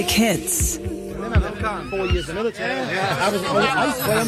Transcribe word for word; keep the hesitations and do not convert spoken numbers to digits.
Kids. Four years in the military. I was I was